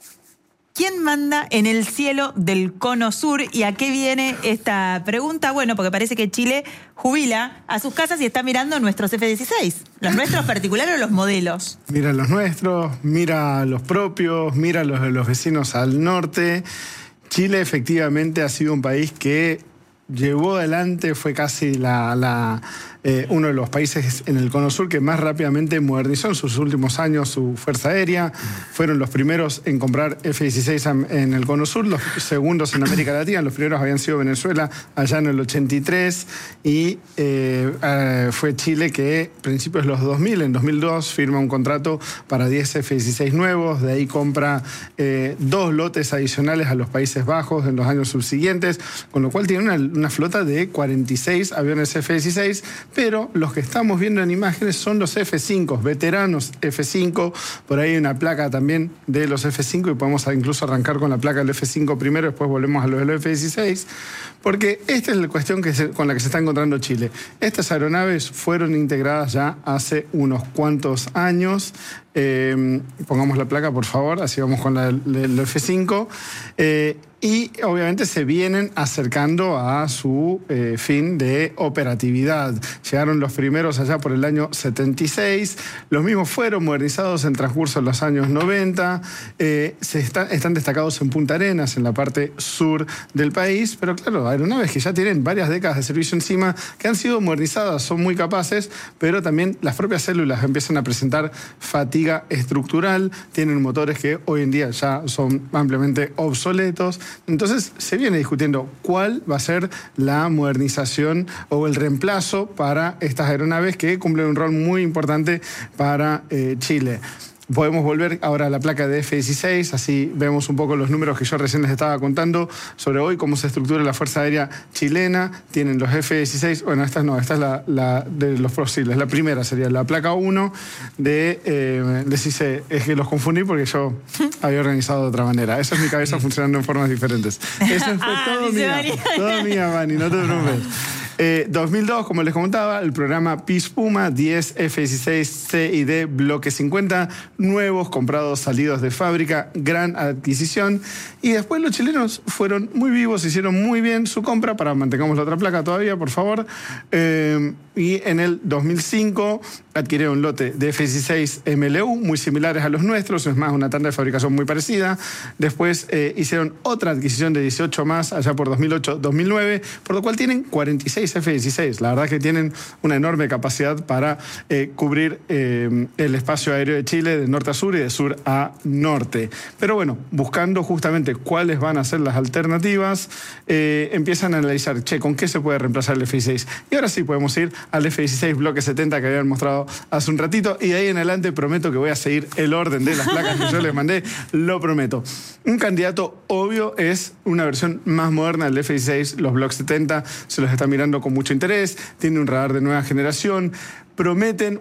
quién manda en el cielo del Cono Sur? ¿Y a qué viene esta pregunta? Bueno, porque parece que Chile jubila a sus casas y está mirando nuestros F dieciséis. ¿Los nuestros particulares o los modelos? Mira los nuestros, mira los propios, mira los de los vecinos al norte. Chile efectivamente ha sido un país que llevó adelante, fue casi la, la, eh, uno de los países en el Cono Sur que más rápidamente modernizó en sus últimos años su fuerza aérea. Fueron los primeros en comprar F dieciséis en el Cono Sur, los segundos en América Latina. Los primeros habían sido Venezuela allá en el ochenta y tres y eh, eh, fue Chile que a principios de los dos mil, en dos mil dos, firma un contrato para diez F dieciséis nuevos. De ahí compra eh, dos lotes adicionales a los Países Bajos en los años subsiguientes, con lo cual tiene una, una flota de cuarenta y seis aviones F dieciséis, pero los que estamos viendo en imágenes son los F cinco, veteranos F cinco. Por ahí hay una placa también de los F cinco y podemos incluso arrancar con la placa del F cinco primero, después volvemos a los del F dieciséis, porque esta es la cuestión que se, con la que se está encontrando Chile. Estas aeronaves fueron integradas ya hace unos cuantos años. Eh, pongamos la placa, por favor, así vamos con la del F cinco. Eh, y obviamente se vienen acercando a su eh, fin de operatividad. Llegaron los primeros allá por el año setenta y seis, los mismos fueron modernizados en transcurso de los años noventa, eh, se están, están destacados en Punta Arenas, en la parte sur del país, pero claro, aeronaves que ya tienen varias décadas de servicio encima, que han sido modernizadas, son muy capaces, pero también las propias células empiezan a presentar fatiga estructural, tienen motores que hoy en día ya son ampliamente obsoletos. Entonces se viene discutiendo cuál va a ser la modernización o el reemplazo para estas aeronaves que cumplen un rol muy importante para eh, Chile. Podemos volver ahora a la placa de F dieciséis, así vemos un poco los números que yo recién les estaba contando sobre hoy, cómo se estructura la Fuerza Aérea chilena. Tienen los F dieciséis, bueno, esta no, esta es la, la de los posibles. La primera sería la placa uno de, eh, les hice, es que los confundí porque yo había organizado de otra manera. Esa es mi cabeza funcionando en formas diferentes. Eso fue Ah, todo dice mía, Mari. todo mía, Mani, no te preocupes. Eh, dos mil dos, como les comentaba, el programa Peace Puma, diez F dieciséis C y D Bloque cincuenta, nuevos, comprados, salidos de fábrica, gran adquisición. Y después los chilenos fueron muy vivos, hicieron muy bien su compra, para mantengamos la otra placa todavía, por favor. Eh, y en el dos mil cinco adquirieron un lote de F dieciséis M L U, muy similares a los nuestros, es más, una tanda de fabricación muy parecida. Después eh, hicieron otra adquisición de dieciocho más, allá por dos mil ocho dos mil nueve, por lo cual tienen cuarenta y seis F dieciséis. La verdad que tienen una enorme capacidad para eh, cubrir eh, el espacio aéreo de Chile de norte a sur y de sur a norte. Pero bueno, buscando justamente cuáles van a ser las alternativas, eh, empiezan a analizar, che, ¿con qué se puede reemplazar el F dieciséis? Y ahora sí podemos ir al F dieciséis Bloque setenta que habían mostrado hace un ratito, y de ahí en adelante prometo que voy a seguir el orden de las placas que yo les mandé, lo prometo. Un candidato obvio es una versión más moderna del F dieciséis, los Block setenta, se los está mirando con mucho interés, tiene un radar de nueva generación, prometen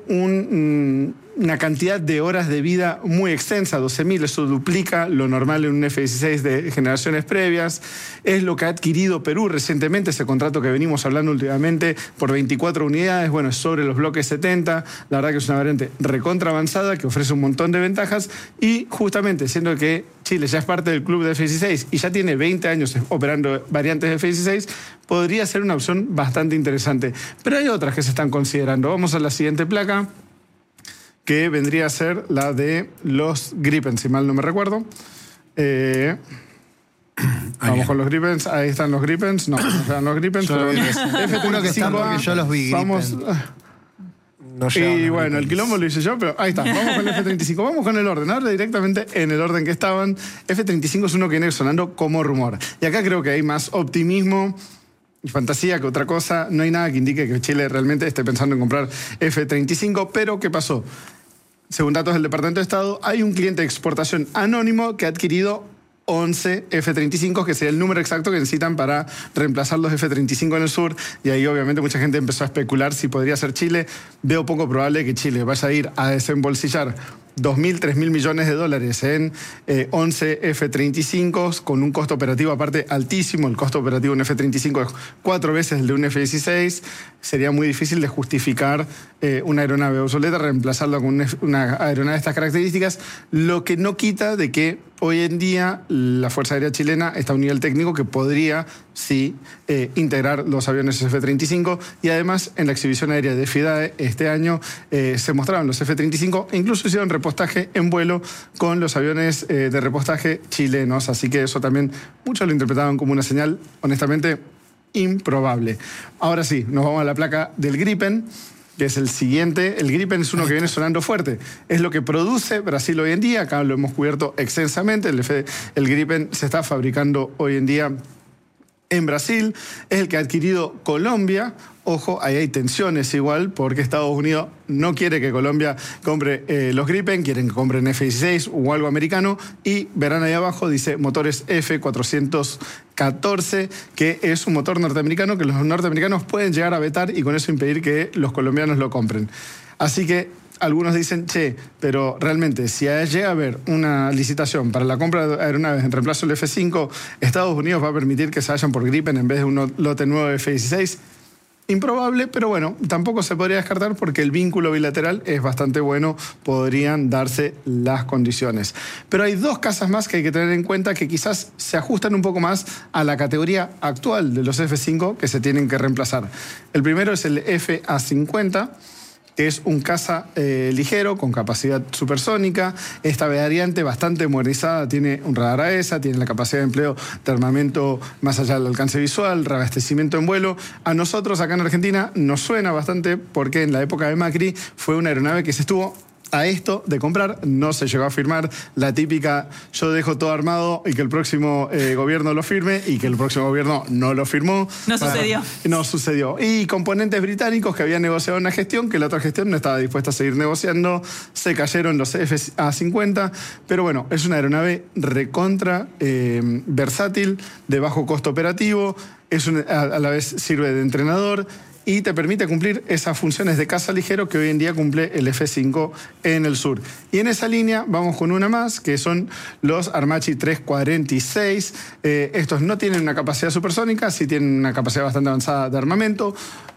un, una cantidad de horas de vida muy extensa, doce mil, eso duplica lo normal en un F dieciséis de generaciones previas. Es lo que ha adquirido Perú recientemente, ese contrato que venimos hablando últimamente, por veinticuatro unidades, bueno, es sobre los bloques setenta, la verdad que es una variante recontra avanzada que ofrece un montón de ventajas, y justamente siendo que Chile ya es parte del club de F dieciséis y ya tiene veinte años operando variantes de F dieciséis, podría ser una opción bastante interesante. Pero hay otras que se están considerando. Vamos a la siguiente placa, que vendría a ser la de los Gripen, si mal no me recuerdo. Eh, vamos bien con los Gripens. Ahí están los Gripens. No, no están los Gripens, pero F Uno que están porque yo los vi, vamos. No y bueno, el quilombo lo hice yo, pero ahí está. Vamos con el F treinta y cinco. Vamos con el orden. Ahora directamente en el orden que estaban. F treinta y cinco es uno que viene sonando como rumor. Y acá creo que hay más optimismo y fantasía que otra cosa. No hay nada que indique que Chile realmente esté pensando en comprar F treinta y cinco. Pero, ¿qué pasó? Según datos del Departamento de Estado, hay un cliente de exportación anónimo que ha adquirido once F treinta y cinco, que sería el número exacto que necesitan para reemplazar los F treinta y cinco en el sur. Y ahí obviamente mucha gente empezó a especular si podría ser Chile. Veo poco probable que Chile vaya a ir a desembolsillar dos mil, tres mil millones de dólares en eh, once F treinta y cinco, con un costo operativo aparte altísimo. El costo operativo de un F treinta y cinco es cuatro veces el de un F dieciséis. Sería muy difícil de justificar eh, una aeronave obsoleta, reemplazarla con una, una aeronave de estas características, lo que no quita de que hoy en día la Fuerza Aérea Chilena está a un nivel técnico que podría, sí, eh, integrar los aviones F treinta y cinco, y además en la exhibición aérea de FIDAE este año eh, se mostraron los F treinta y cinco e incluso hicieron repostaje en vuelo con los aviones eh, de repostaje chilenos, así que eso también muchos lo interpretaban como una señal, honestamente. improbable. Ahora sí, nos vamos a la placa del Gripen, que es el siguiente. El Gripen es uno que viene sonando fuerte. Es lo que produce Brasil hoy en día. Acá lo hemos cubierto extensamente. El, el Gripen se está fabricando hoy en día en Brasil. Es el que ha adquirido Colombia. Ojo, ahí hay tensiones igual, porque Estados Unidos no quiere que Colombia compre eh, los Gripen, quieren que compren F dieciséis o algo americano, y verán ahí abajo, dice motores F cuatrocientos catorce, que es un motor norteamericano que los norteamericanos pueden llegar a vetar y con eso impedir que los colombianos lo compren. Así que algunos dicen, che, pero realmente si llega a haber una licitación para la compra de aeronaves en reemplazo del F cinco, ¿Estados Unidos va a permitir que se vayan por Gripen en vez de un lote nuevo de F dieciséis? Improbable, pero bueno, tampoco se podría descartar porque el vínculo bilateral es bastante bueno, podrían darse las condiciones. Pero hay dos casas más que hay que tener en cuenta que quizás se ajustan un poco más a la categoría actual de los F cinco que se tienen que reemplazar. El primero es el F A cincuenta, que es un caza eh, ligero con capacidad supersónica. Esta variante bastante modernizada tiene un radar A E S A, tiene la capacidad de empleo de armamento más allá del alcance visual, reabastecimiento en vuelo. A nosotros acá en Argentina nos suena bastante porque en la época de Macri fue una aeronave que se estuvo a esto de comprar, no se llegó a firmar la típica yo dejo todo armado y que el próximo eh, gobierno lo firme, y que el próximo gobierno no lo firmó. No Para, sucedió. No sucedió. Y componentes británicos que habían negociado una gestión que la otra gestión no estaba dispuesta a seguir negociando, se cayeron los F A cincuenta, pero bueno, es una aeronave recontra eh, versátil, de bajo costo operativo, es una, a, a la vez sirve de entrenador y te permite cumplir esas funciones de caza ligero que hoy en día cumple el F cinco en el sur. Y en esa línea vamos con una más, que son los Armachi trescientos cuarenta y seis. Eh, estos no tienen una capacidad supersónica, sí tienen una capacidad bastante avanzada de armamento.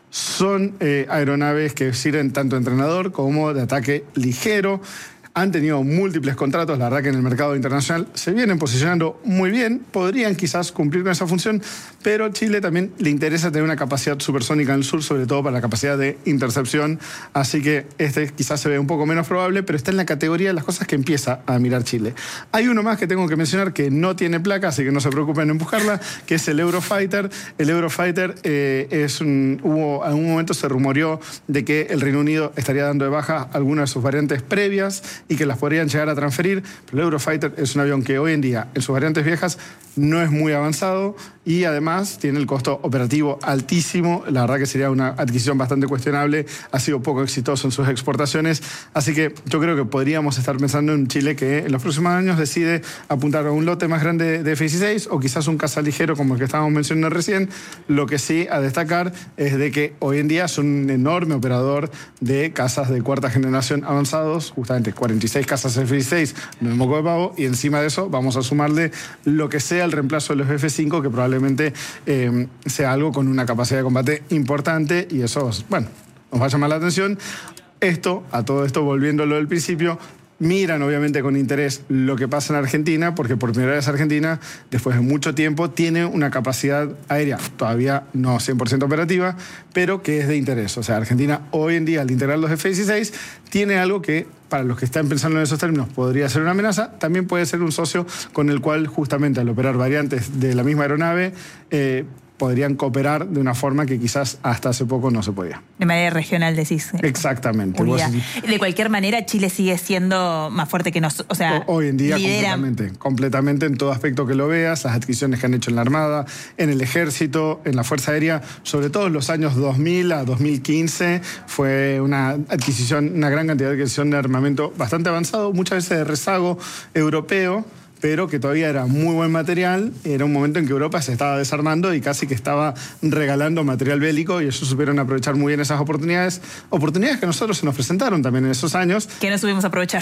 Son eh, aeronaves que sirven tanto de entrenador como de ataque ligero. Han tenido múltiples contratos, la verdad que en el mercado internacional se vienen posicionando muy bien, podrían quizás cumplir con esa función, pero Chile también le interesa tener una capacidad supersónica en el sur, sobre todo para la capacidad de intercepción, así que este quizás se ve un poco menos probable, pero está en la categoría de las cosas que empieza a mirar Chile. Hay uno más que tengo que mencionar que no tiene placa, así que no se preocupen en buscarla, que es el Eurofighter. El Eurofighter eh, es un, hubo, en un momento se rumoreó de que el Reino Unido estaría dando de baja algunas de sus variantes previas y que las podrían llegar a transferir, pero el Eurofighter es un avión que hoy en día, en sus variantes viejas, no es muy avanzado y además tiene el costo operativo altísimo. La verdad que sería una adquisición bastante cuestionable, ha sido poco exitoso en sus exportaciones, así que yo creo que podríamos estar pensando en Chile que en los próximos años decide apuntar a un lote más grande de F dieciséis o quizás un caza ligero como el que estábamos mencionando recién. Lo que sí a destacar es de que hoy en día son un enorme operador de cazas de cuarta generación avanzados, justamente cuarenta y seis cazas F dieciséis, no es moco de pavo, y encima de eso vamos a sumarle lo que sea el reemplazo de los F cinco, que probablemente eh, sea algo con una capacidad de combate importante, y eso, bueno, nos va a llamar la atención. Esto, a todo esto, volviéndolo del principio, miran obviamente con interés lo que pasa en Argentina, porque por primera vez Argentina, después de mucho tiempo, tiene una capacidad aérea, todavía no cien por ciento operativa, pero que es de interés. O sea, Argentina hoy en día, al integrar los F dieciséis, tiene algo que, para los que están pensando en esos términos, podría ser una amenaza, también puede ser un socio con el cual, justamente al operar variantes de la misma aeronave, eh, podrían cooperar de una forma que quizás hasta hace poco no se podía. De manera regional, decís. Exactamente. Vos, de cualquier manera, Chile sigue siendo más fuerte que nosotros. O sea, o, hoy en día, lidera... completamente. Completamente en todo aspecto que lo veas, las adquisiciones que han hecho en la Armada, en el Ejército, en la Fuerza Aérea, sobre todo en los años dos mil a dos mil quince, fue una adquisición, una gran cantidad de adquisición de armamento bastante avanzado, muchas veces de rezago europeo, pero que todavía era muy buen material. Era un momento en que Europa se estaba desarmando y casi que estaba regalando material bélico, y ellos supieron aprovechar muy bien esas oportunidades, oportunidades que a nosotros se nos presentaron también en esos años. Que no supimos aprovechar.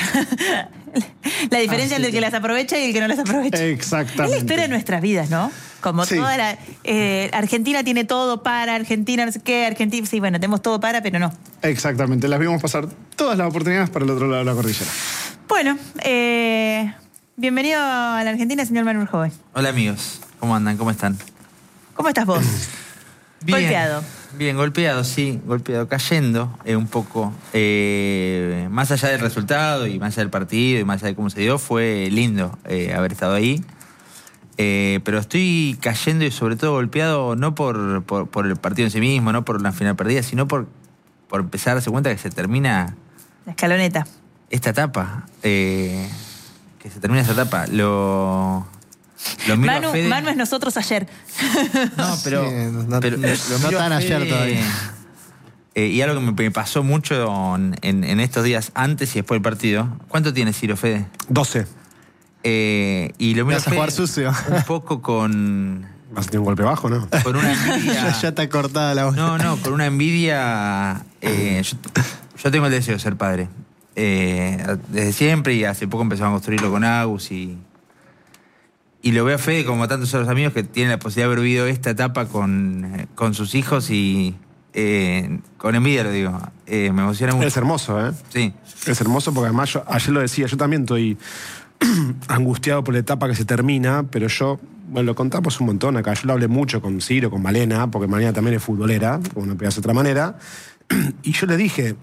La diferencia entre el que las aprovecha y el que no las aprovecha. Exactamente. Es la historia de nuestras vidas, ¿no? Como sí. toda la... Eh, Argentina tiene todo para, Argentina no sé qué, Argentina... Sí, bueno, tenemos todo para, pero no. Exactamente, las vimos pasar todas las oportunidades para el otro lado de la cordillera. Bueno, eh... bienvenido a la Argentina, señor Manuel Joven. Hola amigos, ¿cómo andan? ¿Cómo están? ¿Cómo estás vos? Bien, golpeado. Bien, golpeado, sí, golpeado, cayendo eh, un poco. Eh, más allá del resultado y más allá del partido y más allá de cómo se dio, fue lindo eh, haber estado ahí. Eh, pero estoy cayendo y sobre todo golpeado no por, por, por el partido en sí mismo, no por la final perdida, sino por, por empezar a darse cuenta que se termina... La escaloneta. Esta etapa. Eh, que se termina esta etapa. Lo... lo miro Manu, a Fede. Manu es nosotros ayer. No, pero... Sí, no, pero no- lo no miro a tan ayer Fede, todavía. eh, y algo que me, me pasó mucho en, en, en estos días, antes y después del partido. ¿Cuánto tiene Ciro, Fede? doce. Eh, y lo miro Vas a Fede jugar sucio. un poco con, Vas a tener un golpe bajo, ¿no? con una envidia. ya, ya está cortada la voz. No, no, con una envidia. eh, yo, yo tengo el deseo de ser padre. Eh, desde siempre, y hace poco empezamos a construirlo con Agus y. Y lo veo a Fede como a tantos otros amigos que tienen la posibilidad de haber vivido esta etapa con, con sus hijos y. eh, con envidia lo digo. Eh, me emociona mucho. Es hermoso, ¿eh? Sí. Es hermoso porque además yo, ayer lo decía, yo también estoy angustiado por la etapa que se termina, pero yo, bueno, lo contamos un montón acá. Yo lo hablé mucho con Ciro, con Malena, porque Malena también es futbolera, como no podía ser de otra manera. Y yo le dije,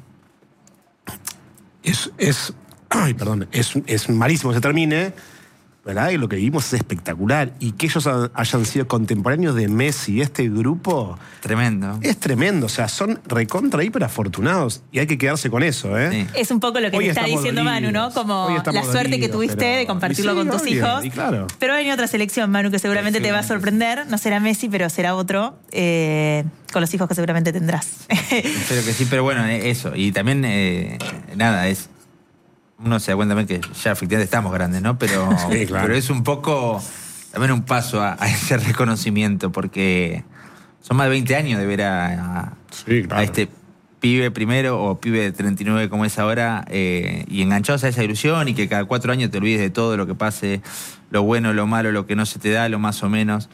es, es, ay, perdón, es, es malísimo que se termine, ¿verdad? Y lo que vivimos es espectacular. Y que ellos ha- hayan sido contemporáneos de Messi, este grupo, Tremendo. es tremendo. O sea, son recontra hiper afortunados. Y hay que quedarse con eso, ¿eh? Sí. Es un poco lo que Hoy te está estamos diciendo Manu, ¿no? dolidos. Como Hoy la estamos suerte que dolidos, tuviste pero- de compartirlo y sí, con tus obvio, hijos. y claro. Pero viene otra selección, Manu, que seguramente te va a sorprender. No será Messi, pero será otro. eh, con los hijos que seguramente tendrás. Espero que sí, pero bueno, eh, eso. Y también, eh, nada, es. Uno se da cuenta también que ya efectivamente estamos grandes, ¿no? Pero, Sí, claro. pero es un poco. También un paso a, a ese reconocimiento, porque son más de veinte años de ver a, a, Sí, claro. a este pibe primero o pibe de treinta y nueve como es ahora, eh, y enganchados a esa ilusión y que cada cuatro años te olvides de todo lo que pase, lo bueno, lo malo, lo que no se te da, lo más o menos,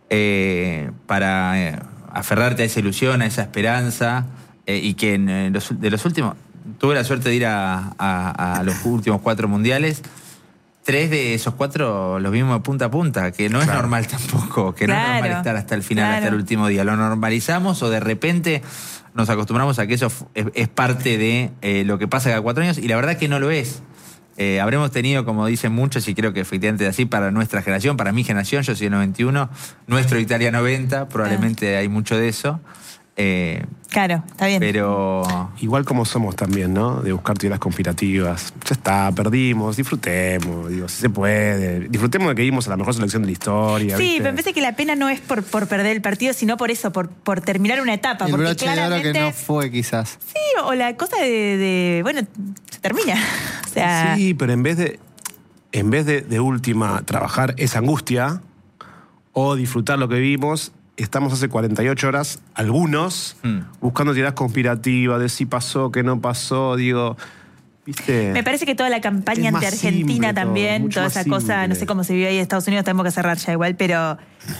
eh, para eh, aferrarte a esa ilusión, a esa esperanza, eh, y que en, en los, de los últimos, tuve la suerte de ir a, a- a los últimos cuatro mundiales. Tres de esos cuatro los vimos de punta a punta, que no es Claro. normal tampoco, que no Claro, es normal estar hasta el final, claro. hasta el último día. Lo normalizamos o de repente nos acostumbramos a que eso f- es, es parte de eh, lo que pasa cada cuatro años, y la verdad que no lo es. Eh, habremos tenido, como dicen muchos, y creo que efectivamente es así para nuestra generación, para mi generación, yo soy de noventa y uno, nuestro Italia noventa, probablemente hay mucho de eso. Eh, Claro, está bien. pero Igual como somos también, ¿no? De buscar teorías conspirativas. Ya está, perdimos, disfrutemos, digo, si se puede. Disfrutemos de que vimos a la mejor selección de la historia. Sí, ¿viste? pero me parece que la pena no es por, por perder el partido, sino por eso, por, por terminar una etapa. El porque broche de oro claramente, que no fue, quizás. Sí, o la cosa de, de, bueno, se termina. O sea, Sí, pero en vez de, en vez de, de última, trabajar esa angustia o disfrutar lo que vimos, estamos hace cuarenta y ocho horas, algunos, Mm. buscando teorías conspirativas de si pasó, que no pasó, digo, ¿viste? me parece que toda la campaña Es más ante-Argentina simple todo, también, mucho toda más esa cosa, no simple. sé cómo se vive ahí en Estados Unidos, tenemos que cerrar ya igual, pero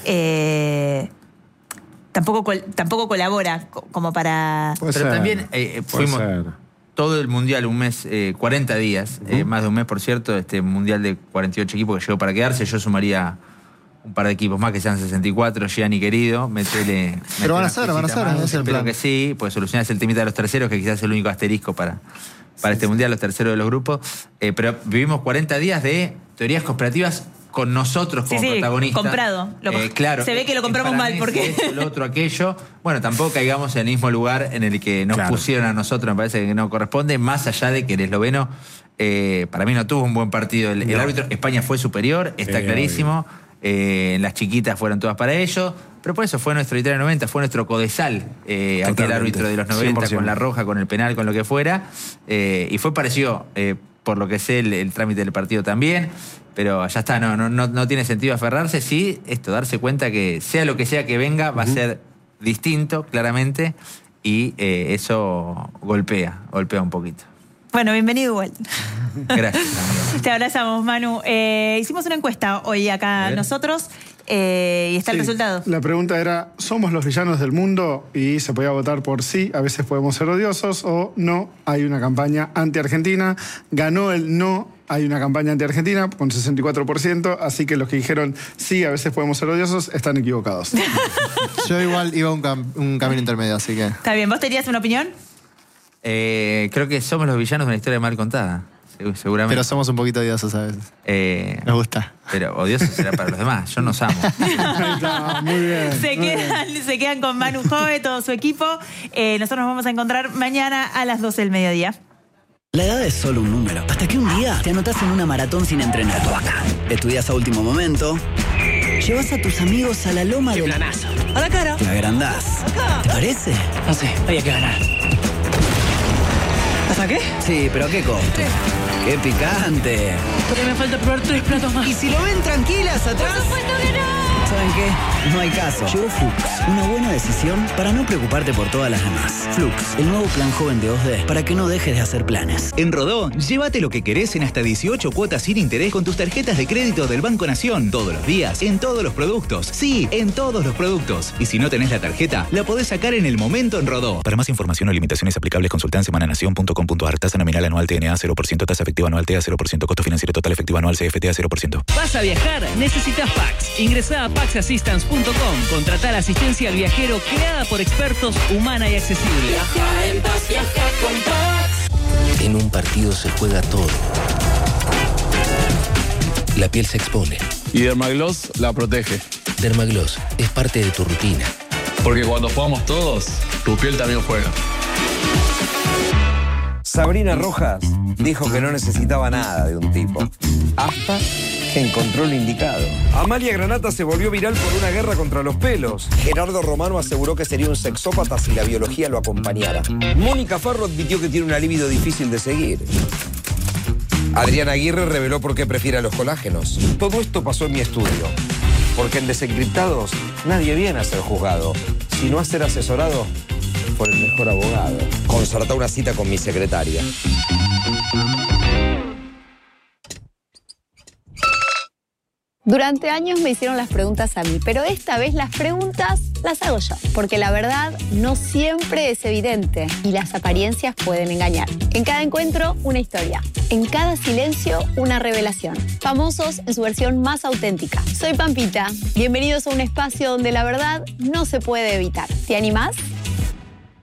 eh, tampoco, col- tampoco colabora co- como para... Puede pero ser, también eh, puede fuimos ser. todo el mundial, un mes, eh, cuarenta días, eh, más de un mes, por cierto, este mundial de cuarenta y ocho equipos que llegó para quedarse. Yo sumaría un par de equipos más que sean sesenta y cuatro, Gianni querido, metele. Pero van a metele ser, una van a cosita ser, más. ese es el Espero plan. que sí, pues solucionarse el temita de los terceros, que quizás es el único asterisco para, para este mundial, los terceros de los grupos. Eh, pero vivimos cuarenta días de teorías conspirativas con nosotros como Sí, sí, protagonistas. comprado. Lo- Eh, claro. se ve que lo compramos para mal, Messi, porque- esto, lo otro, aquello. Bueno, tampoco caigamos en el mismo lugar en el que nos Claro. pusieron a nosotros, me parece que no corresponde, más allá de que el esloveno, eh, para mí no tuvo un buen partido. El, el No. árbitro, España fue superior, está Sí, clarísimo. Eh, las chiquitas fueron todas para ellos, pero por eso fue nuestro Italia noventa, fue nuestro Codesal, eh, aquel Totalmente. árbitro de los noventa, cien por ciento. con la roja, con el penal, con lo que fuera. Eh, y fue parecido, eh, por lo que sé, el, el trámite del partido también. Pero ya está, no, no, no, no tiene sentido aferrarse. Sí, esto, darse cuenta que sea lo que sea que venga, va a ser distinto, claramente. Y eh, eso golpea, golpea un poquito. Bueno, bienvenido igual. Gracias, amigo. Te abrazamos, Manu. Eh, hicimos una encuesta hoy A acá ver. nosotros eh, y está el Sí, resultado. La pregunta era, ¿somos los villanos del mundo? Y se podía votar por sí, a veces podemos ser odiosos, o no, hay una campaña anti-Argentina. Ganó el no, hay una campaña anti-Argentina con sesenta y cuatro por ciento, así que los que dijeron sí, a veces podemos ser odiosos, están equivocados. Yo igual iba un, cam- un camino intermedio, así que. Está bien, ¿vos tenías una opinión? Eh, creo que somos los villanos de una historia mal contada. seguramente. Pero somos un poquito odiosos a veces. Eh, Nos gusta. Pero odioso será para los demás. Yo nos amo. No, muy bien. Se muy quedan, bien. se quedan con Manu Jove, todo su equipo. Eh, nosotros nos vamos a encontrar mañana a las doce del mediodía. La edad es solo un número. Hasta que un día te anotás en una maratón sin entrenar. Estudias a último momento. Llevas a tus amigos a la loma de planazo. A la cara. Te agrandás. ¿Te parece? No sé, había que ganar. ¿Hasta qué? Sí, pero ¿a qué costo? ¡Qué picante! Porque me falta probar tres platos más. ¿Y si lo ven tranquilas atrás? ¡Por supuesto que no! ¿Saben qué? No hay caso. Llegó Flux, una buena decisión para no preocuparte por todas las demás. Flux, el nuevo plan joven de dos D para que no dejes de hacer planes. En Rodó, llévate lo que querés en hasta dieciocho cuotas sin interés con tus tarjetas de crédito del Banco Nación. Todos los días, en todos los productos. Sí, en todos los productos. Y si no tenés la tarjeta, la podés sacar en el momento en Rodó. Para más información o limitaciones aplicables, consulta en semananación punto com punto a r. Tasa nominal anual T N A cero por ciento, tasa efectiva anual T A cero por ciento, costo financiero total efectivo anual C F T A cero por ciento. ¿Vas a viajar? Necesitas Pax. Ingresá a pax assistance punto com. Contratá la asistencia al viajero creada por expertos, humana y accesible. Viaja en paz, viaja con Pax. En un partido se juega todo. La piel se expone. Y Dermagloss la protege. Dermagloss es parte de tu rutina. Porque cuando jugamos todos, tu piel también juega. Sabrina Rojas dijo que no necesitaba nada de un tipo, hasta que encontró lo indicado. Amalia Granata se volvió viral por una guerra contra los pelos. Gerardo Romano aseguró que sería un sexópata si la biología lo acompañara. Mónica Farro admitió que tiene una libido difícil de seguir. Adriana Aguirre reveló por qué prefiere a los colágenos. Todo esto pasó en mi estudio, porque en Desencriptados nadie viene a ser juzgado, sino a ser asesorado por el mejor abogado. Concertá una cita con mi secretaria. Durante años me hicieron las preguntas a mí, pero esta vez las preguntas las hago yo, porque la verdad no siempre es evidente y las apariencias pueden engañar. En cada encuentro, una historia. En cada silencio, una revelación. Famosos en su versión más auténtica. Soy Pampita. Bienvenidos a un espacio donde la verdad no se puede evitar. ¿Te animás?